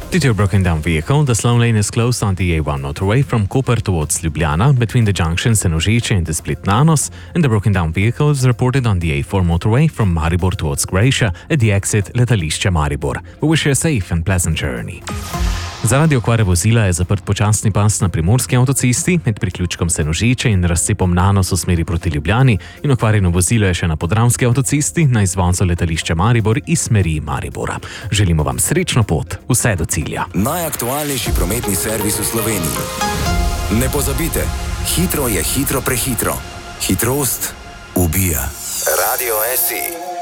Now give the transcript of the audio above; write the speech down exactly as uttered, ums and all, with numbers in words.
Due to a broken down vehicle, the slow lane is closed on the A one motorway from Koper towards Ljubljana between the junctions Senožice and Split-Nanos, and the broken down vehicle is reported on the A four motorway from Maribor towards Croatia at the exit Letališče Maribor. We wish you a safe and pleasant journey. Zaradi okvare vozila je zaprt počasni pas na primorski avtocesti med priključkom Senožice in razcepom Nanos v smeri proti Ljubljani in okvarjeno vozilo je še na podravski avtocesti na izvoncu Letališča Maribor iz smeri Maribora. Želimo vam srečno pot, vse do cilja. Najaktualnejši prometni servis v Sloveniji. Ne pozabite, hitro je hitro prehitro. Hitrost ubija. Radio S I.